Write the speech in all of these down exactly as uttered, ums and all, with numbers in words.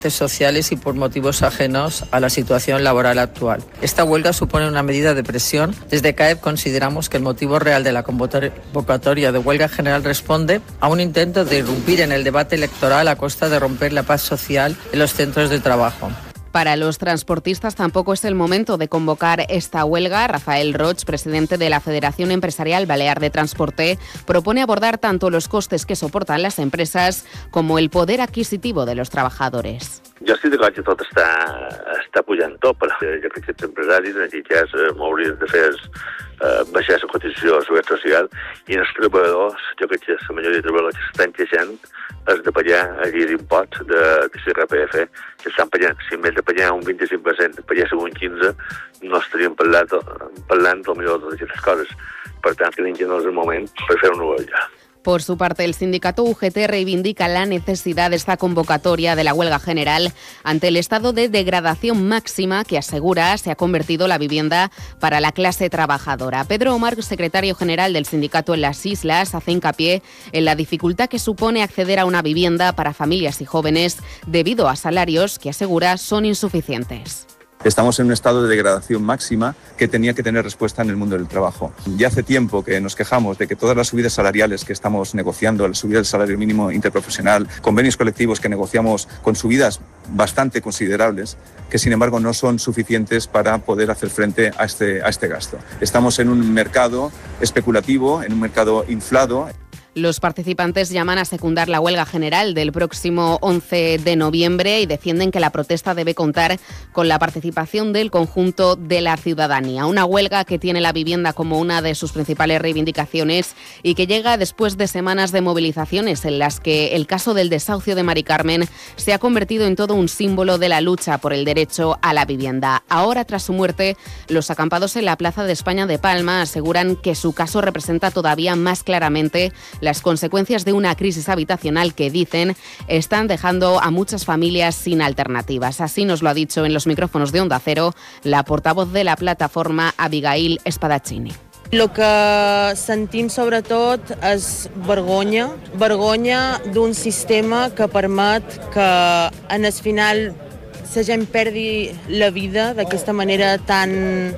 sociales y por motivos ajenos a la situación laboral actual. Esta huelga supone una medida de presión. Desde C A E P consideramos que el motivo real de la convocatoria de huelga general responde a un intento de irrumpir en el debate electoral a costa de romper la paz social en los centros de trabajo. Para los transportistas tampoco es el momento de convocar esta huelga. Rafael Roig, presidente de la Federación Empresarial Balear de Transporte, propone abordar tanto los costes que soportan las empresas como el poder adquisitivo de los trabajadores. Jo estic d'acord que tot està, està pujant tot, però jo crec que els empresaris necessitats eh, haurien de fer eh, baixar la cotització a la seguretat social i els treballadors, jo crec que la majoria de treballadors que s'estan queixant és de pagar aquells imposts de, de l'I R P F que estan pagant. Si en vez de pagar un vint-i-cinc per cent paguéssim un quinze per cent, no estaríem parlant, parlant potser de totes aquestes coses. Per tant, creiem que no és el moment per fer una huelga. Por su parte, el sindicato U G T reivindica la necesidad de esta convocatoria de la huelga general ante el estado de degradación máxima que asegura se ha convertido la vivienda para la clase trabajadora. Pedro Omar, secretario general del sindicato en las islas, hace hincapié en la dificultad que supone acceder a una vivienda para familias y jóvenes debido a salarios que asegura son insuficientes. Estamos en un estado de degradación máxima que tenía que tener respuesta en el mundo del trabajo. Ya hace tiempo que nos quejamos de que todas las subidas salariales que estamos negociando, la subida del salario mínimo interprofesional, convenios colectivos que negociamos con subidas bastante considerables, que sin embargo no son suficientes para poder hacer frente a este, a este gasto. Estamos en un mercado especulativo, en un mercado inflado. Los participantes llaman a secundar la huelga general del próximo once de noviembre y defienden que la protesta debe contar con la participación del conjunto de la ciudadanía. Una huelga que tiene la vivienda como una de sus principales reivindicaciones y que llega después de semanas de movilizaciones en las que el caso del desahucio de Mari Carmen se ha convertido en todo un símbolo de la lucha por el derecho a la vivienda. Ahora, tras su muerte, los acampados en la Plaza de España de Palma aseguran que su caso representa todavía más claramente las consecuencias de una crisis habitacional que, dicen, están dejando a muchas familias sin alternativas. Así nos lo ha dicho en los micrófonos de Onda Cero la portavoz de la plataforma, Abigail Spadaccini. El que sentim sobretot és vergonya, vergonya d'un sistema que permet que en el final la gent perdi la vida d'aquesta manera tan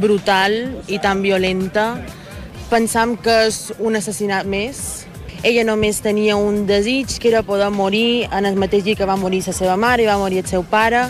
brutal i tan violenta. Pensam que és un assassinat més. Ella només tenia un desig, que era poder morir en el mateix dia que va morir la seva mare i va morir el seu pare,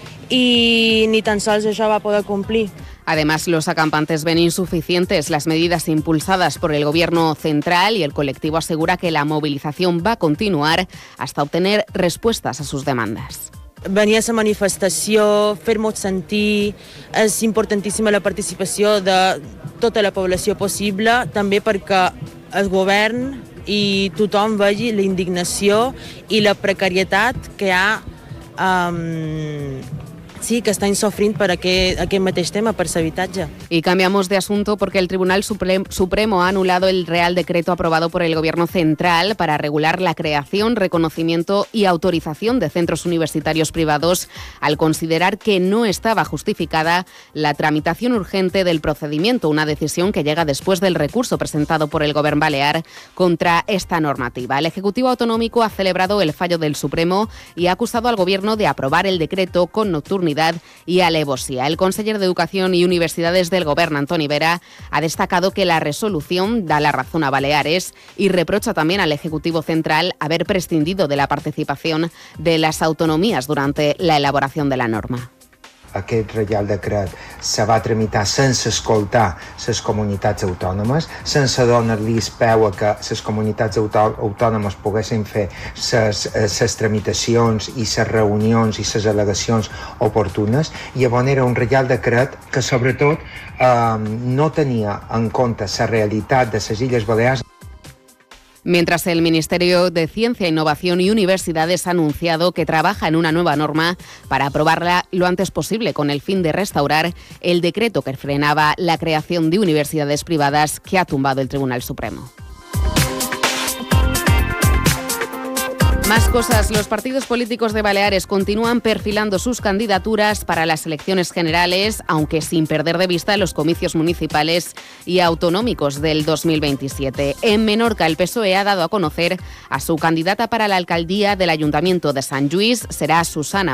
i ni tan sols això va poder complir. Además, los acampantes ven insuficientes las medidas impulsadas por el Gobierno central y el colectivo asegura que la movilización va a continuar hasta obtener respuestas a sus demandas. Venir a la manifestació, fer-nos sentir, és importantíssima la participació de tota la població possible, també perquè el govern i tothom vegi la indignació i la precarietat que hi ha, um, sí, que estan sofrint per aquest, aquest mateix tema, per l'habitatge. Y cambiamos de asunto porque el Tribunal Supremo ha anulado el Real Decreto aprobado por el Gobierno central para regular la creación, reconocimiento y autorización de centros universitarios privados al considerar que no estaba justificada la tramitación urgente del procedimiento, una decisión que llega después del recurso presentado por el Gobierno balear contra esta normativa. El Ejecutivo Autonómico ha celebrado el fallo del Supremo y ha acusado al Gobierno de aprobar el decreto con nocturnidad y alevosía. El consejero de Educación y Universidades del Gobierno, Antoni Vera, ha destacado que la resolución da la razón a Baleares y reprocha también al Ejecutivo Central haber prescindido de la participación de las autonomías durante la elaboración de la norma. Aquest Reial Decret se va tramitar sense escoltar les comunitats autònomes, sense donar-los peu a que les comunitats autònomes poguessin fer les tramitacions i les reunions i les al·legacions oportunes. I llavors era un Reial Decret que sobretot eh, no tenia en compte la realitat de les Illes Balears. Mientras el Ministerio de Ciencia, Innovación y Universidades ha anunciado que trabaja en una nueva norma para aprobarla lo antes posible con el fin de restaurar el decreto que frenaba la creación de universidades privadas que ha tumbado el Tribunal Supremo. Más cosas. Los partidos políticos de Baleares continúan perfilando sus candidaturas para las elecciones generales, aunque sin perder de vista los comicios municipales y autonómicos del dos mil veintisiete. En Menorca, el P S O E ha dado a conocer a su candidata para la alcaldía del Ayuntamiento de Sant Lluís. Será Susana